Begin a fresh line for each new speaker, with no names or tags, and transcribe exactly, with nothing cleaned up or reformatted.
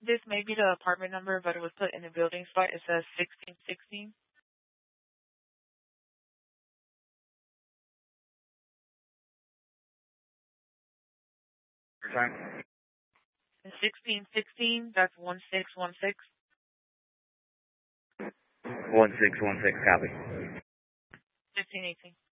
This may be the apartment number, but it was put in the building spot. It says sixteen sixteen.
Time.
sixteen sixteen, that's one six one six.
One six one six, copy.
fifteen eighteen.